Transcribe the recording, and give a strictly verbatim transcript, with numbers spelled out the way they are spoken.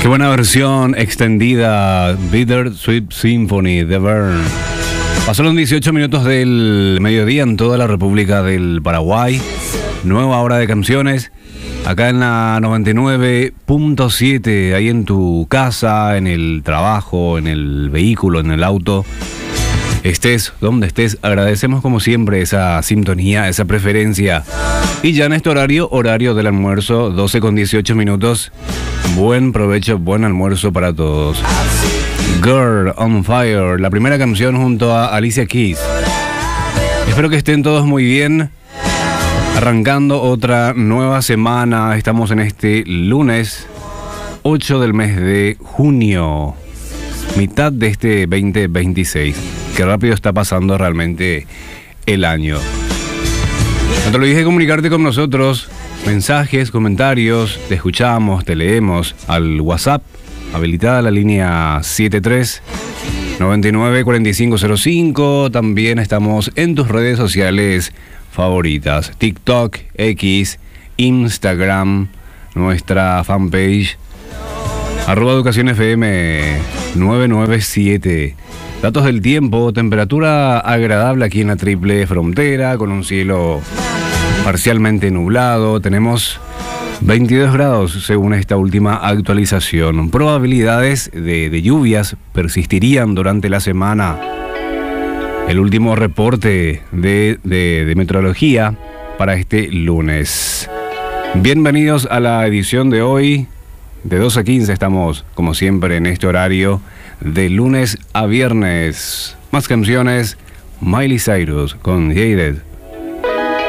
Qué buena versión extendida, Bitter Sweet Symphony de Burn. Pasaron dieciocho minutos del mediodía en toda la República del Paraguay. Nueva hora de canciones, acá en la noventa y nueve punto siete, ahí en tu casa, en el trabajo, en el vehículo, en el auto. Estés donde estés, agradecemos como siempre esa sintonía, esa preferencia. Y ya en este horario, horario del almuerzo, doce con dieciocho minutos. Buen provecho, buen almuerzo para todos. Girl on Fire, la primera canción junto a Alicia Keys. Espero que estén todos muy bien. Arrancando otra nueva semana, estamos en este lunes ocho del mes de junio, mitad de este veinte veintiséis. Qué rápido está pasando realmente el año. No te olvides de comunicarte con nosotros, mensajes, comentarios, te escuchamos, te leemos al WhatsApp, habilitada la línea setenta y tres noventa y nueve cuarenta y cinco cero cinco. También estamos en tus redes sociales favoritas, TikTok, X, Instagram, nuestra fanpage, arroba Educación F M nueve nueve siete. Datos del tiempo, temperatura agradable aquí en la triple frontera, con un cielo parcialmente nublado. Tenemos veintidós grados según esta última actualización. Probabilidades de, de lluvias persistirían durante la semana. El último reporte de, de, de meteorología para este lunes. Bienvenidos a la edición de hoy. De doce a quince estamos, como siempre, en este horario de lunes a viernes. Más canciones, Miley Cyrus con Jaded.